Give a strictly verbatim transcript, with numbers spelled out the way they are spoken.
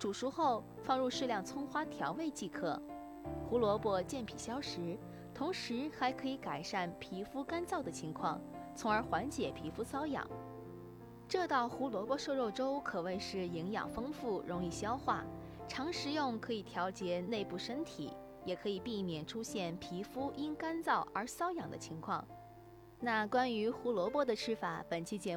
煮熟后放入适量葱花调味即可。胡萝卜健脾消食，同时还可以改善皮肤干燥的情况，从而缓解皮肤瘙痒。这道胡萝卜瘦肉粥可谓是营养丰富，容易消化，常食用可以调节内部身体，也可以避免出现皮肤因干燥而瘙痒的情况。那关于胡萝卜的吃法，本期节目